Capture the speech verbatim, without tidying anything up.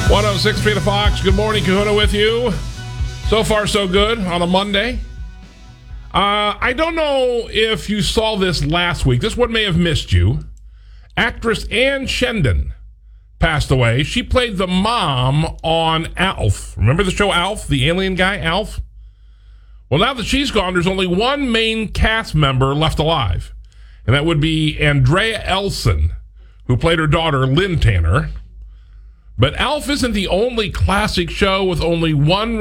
one oh six point three to Fox. Good morning, Kahuna with you. So far, so good on a Monday. Uh, I don't know if you saw this last week. This one may have missed you. Actress Ann Shendon passed away. She played the mom on Alf. Remember the show Alf? The alien guy, Alf? Well, now that she's gone, there's only one main cast member left alive. And that would be Andrea Elson, who played her daughter, Lynn Tanner. But Alf isn't the only classic show with only one